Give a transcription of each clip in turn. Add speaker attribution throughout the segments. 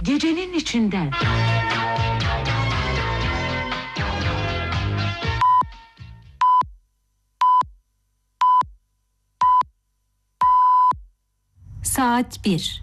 Speaker 1: gecenin içinden.
Speaker 2: Saat 1.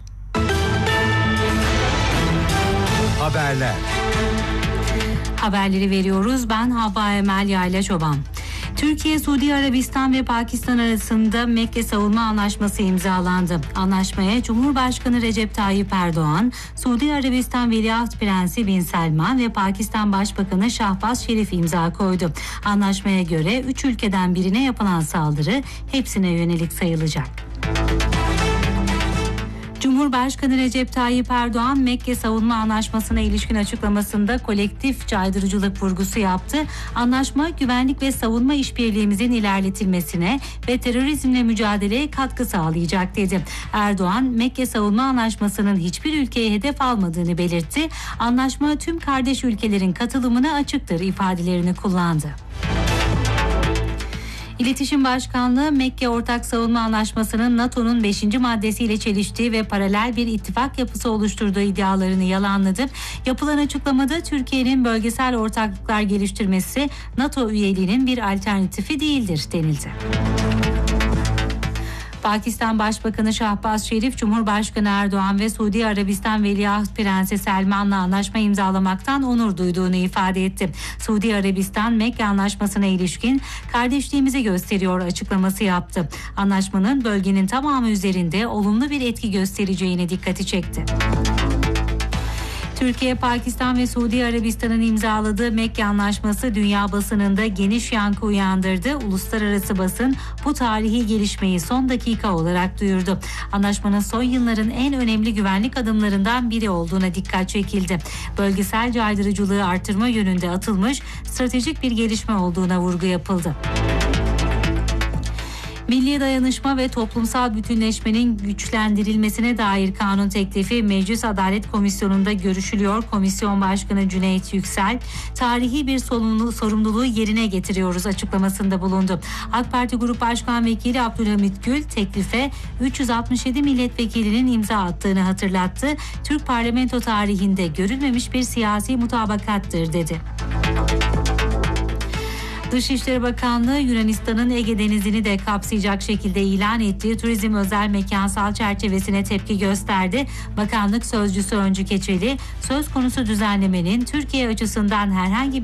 Speaker 3: Haberler.
Speaker 2: Haberleri veriyoruz. Ben Havva Emel Yayla Çoban. Türkiye, Suudi Arabistan ve Pakistan arasında Mekke Savunma Anlaşması imzalandı. Anlaşmaya Cumhurbaşkanı Recep Tayyip Erdoğan, Suudi Arabistan Veliaht Prensi Bin Selman ve Pakistan Başbakanı Şahbaz Şerif imza koydu. Anlaşmaya göre 3 ülkeden birine yapılan saldırı hepsine yönelik sayılacak. Cumhurbaşkanı Recep Tayyip Erdoğan, Mekke Savunma Anlaşması'na ilişkin açıklamasında kolektif caydırıcılık vurgusu yaptı. Anlaşma, güvenlik ve savunma işbirliğimizin ilerletilmesine ve terörizmle mücadeleye katkı sağlayacak dedi. Erdoğan, Mekke Savunma Anlaşması'nın hiçbir ülkeye hedef almadığını belirtti. Anlaşma tüm kardeş ülkelerin katılımına açıktır ifadelerini kullandı. İletişim Başkanlığı, Mekke Ortak Savunma Anlaşması'nın NATO'nun 5. maddesiyle çeliştiği ve paralel bir ittifak yapısı oluşturduğu iddialarını yalanladı. Yapılan açıklamada Türkiye'nin bölgesel ortaklıklar geliştirmesi NATO üyeliğinin bir alternatifi değildir denildi. Pakistan Başbakanı Şahbaz Şerif, Cumhurbaşkanı Erdoğan ve Suudi Arabistan Veliaht Prensi Selman'la anlaşma imzalamaktan onur duyduğunu ifade etti. Suudi Arabistan, Mekke Anlaşması'na ilişkin kardeşliğimizi gösteriyor açıklaması yaptı. Anlaşmanın bölgenin tamamı üzerinde olumlu bir etki göstereceğine dikkati çekti. Türkiye, Pakistan ve Suudi Arabistan'ın imzaladığı Mekke Anlaşması dünya basınında geniş yankı uyandırdı. Uluslararası basın bu tarihi gelişmeyi son dakika olarak duyurdu. Anlaşmanın son yılların en önemli güvenlik adımlarından biri olduğuna dikkat çekildi. Bölgesel caydırıcılığı artırma yönünde atılmış stratejik bir gelişme olduğuna vurgu yapıldı. Milli dayanışma ve toplumsal bütünleşmenin güçlendirilmesine dair kanun teklifi Meclis Adalet Komisyonu'nda görüşülüyor. Komisyon Başkanı Cüneyt Yüksel, tarihi bir sorumluluğu yerine getiriyoruz açıklamasında bulundu. AK Parti Grup Başkan Vekili Abdülhamit Gül, teklife 367 milletvekilinin imza attığını hatırlattı. Türk parlamento tarihinde görülmemiş bir siyasi mutabakattır dedi. Dışişleri Bakanlığı, Yunanistan'ın Ege Denizi'ni de kapsayacak şekilde ilan ettiği turizm özel mekansal çerçevesine tepki gösterdi. Bakanlık sözcüsü Öncü Keçeli, söz konusu düzenlemenin Türkiye açısından herhangi